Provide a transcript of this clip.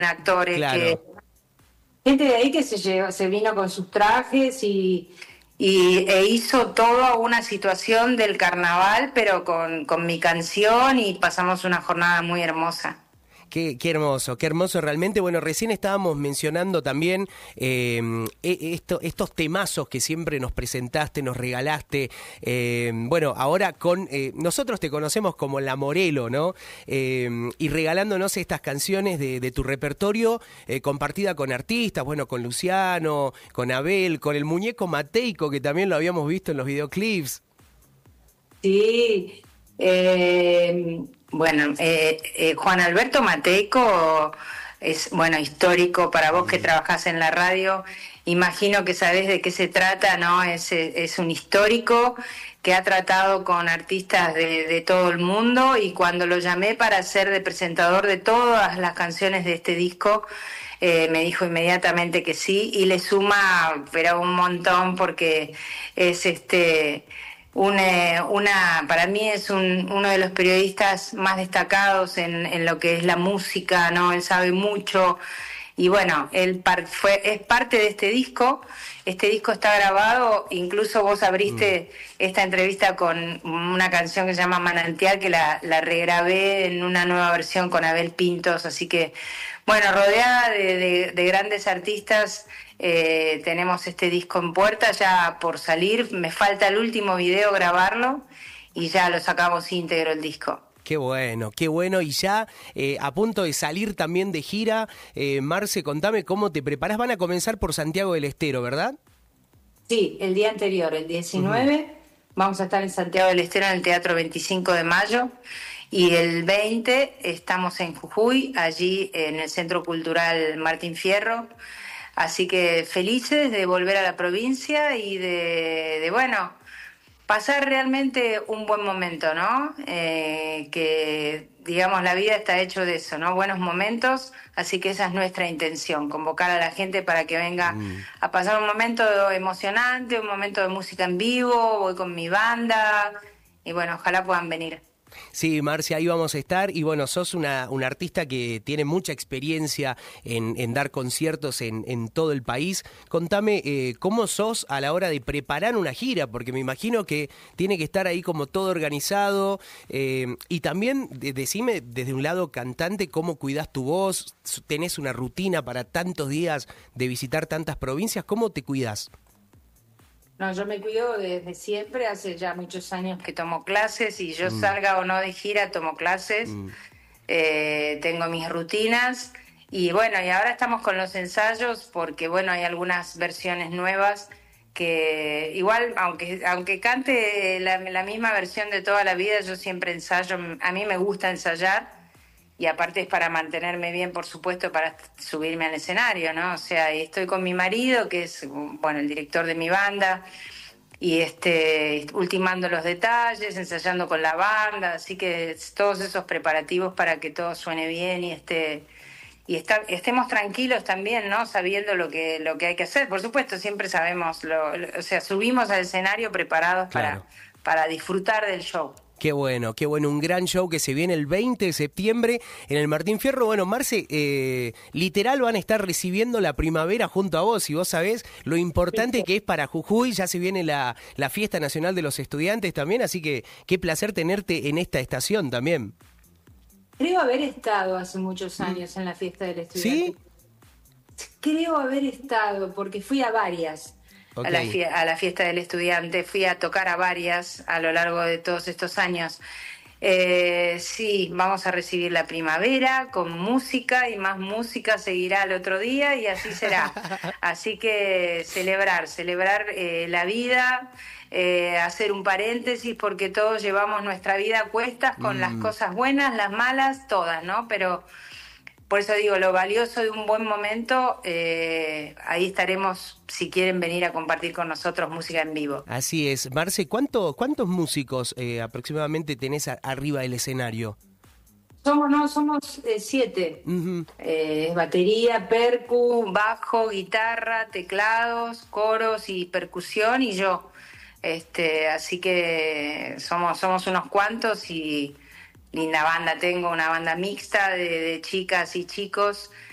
actores, que Claro. gente de ahí que se vino con sus trajes e hizo toda una situación del carnaval, pero con mi canción y pasamos una jornada muy hermosa. Qué hermoso realmente. Bueno, recién estábamos mencionando también estos temazos que siempre nos presentaste, nos regalaste. Bueno, ahora nosotros te conocemos como La Morelo, ¿no? Y regalándonos estas canciones de tu repertorio, compartida con artistas, bueno, con Luciano, con Abel, con el muñeco Mateico, que también lo habíamos visto en los videoclips. Sí, bueno, Juan Alberto Mateico es, bueno, histórico para vos que trabajás en la radio. Imagino que sabés de qué se trata, ¿no? Es un histórico que ha tratado con artistas de todo el mundo y cuando lo llamé para ser de presentador de todas las canciones de este disco, me dijo inmediatamente que sí y le suma, pero un montón porque es para mí es uno de los periodistas más destacados en lo que es la música, ¿no? Él sabe mucho y bueno, es parte de este disco. Este disco está grabado, incluso vos abriste esta entrevista con una canción que se llama Manantial, que la regrabé en una nueva versión con Abel Pintos, así que bueno, rodeada de grandes artistas. Tenemos este disco en puerta ya por salir, me falta el último video grabarlo y ya lo sacamos íntegro el disco. Qué bueno, y ya a punto de salir también de gira, Marce, contame cómo te preparás, van a comenzar por Santiago del Estero, ¿verdad? Sí, el día anterior, el Ujú. 19, vamos a estar en Santiago del Estero en el Teatro 25 de Mayo y el 20 estamos en Jujuy, allí en el Centro Cultural Martín Fierro. Así que felices de volver a la provincia y bueno, pasar realmente un buen momento, ¿no? Que, digamos, la vida está hecho de eso, ¿no? Buenos momentos, así que esa es nuestra intención, convocar a la gente para que venga Mm. a pasar un momento emocionante, un momento de música en vivo, voy con mi banda, y bueno, ojalá puedan venir. Sí, Marcia, ahí vamos a estar. Y bueno, sos una artista que tiene mucha experiencia en dar conciertos en todo el país. Contame cómo sos a la hora de preparar una gira, porque me imagino que tiene que estar ahí como todo organizado. Y también decime desde un lado cantante cómo cuidás tu voz. ¿Tenés una rutina para tantos días de visitar tantas provincias? ¿Cómo te cuidás? No, yo me cuido desde siempre, hace ya muchos años que tomo clases y yo Mm, salga o no de gira, tomo clases, mm. tengo mis rutinas y bueno, y ahora estamos con los ensayos porque bueno, hay algunas versiones nuevas que igual, aunque cante la misma versión de toda la vida, yo siempre ensayo, a mí me gusta ensayar y aparte es para mantenerme bien, por supuesto, para subirme al escenario, ¿no? O sea, y estoy con mi marido, que es, bueno, el director de mi banda, y ultimando los detalles, ensayando con la banda, así que todos esos preparativos para que todo suene bien estemos tranquilos también, ¿no? Sabiendo lo que hay que hacer. Por supuesto, siempre sabemos, o sea, subimos al escenario preparados Claro. para disfrutar del show. Qué bueno, un gran show que se viene el 20 de septiembre en el Martín Fierro. Bueno, Marce, literal van a estar recibiendo la primavera junto a vos y vos sabés lo importante que es para Jujuy, ya se viene la Fiesta Nacional de los Estudiantes también, así que qué placer tenerte en esta estación también. Creo haber estado hace muchos Mm. años en la fiesta del estudiante. ¿Sí? Creo haber estado, porque fui a varias, Ok. a la fiesta del estudiante, fui a tocar a varias a lo largo de todos estos años. Sí, vamos a recibir la primavera con música y más música seguirá el otro día y así será. Así que celebrar la vida, hacer un paréntesis porque todos llevamos nuestra vida a cuestas con las Mm. cosas buenas, las malas, todas, ¿no? Pero por eso digo, lo valioso de un buen momento, ahí estaremos si quieren venir a compartir con nosotros música en vivo. Así es. Marce, ¿cuántos músicos aproximadamente tenés arriba del escenario? Somos 7. Ujú. Batería, percu, bajo, guitarra, teclados, coros y percusión y yo. Así que somos unos cuantos y linda banda. Tengo una banda mixta de chicas y chicos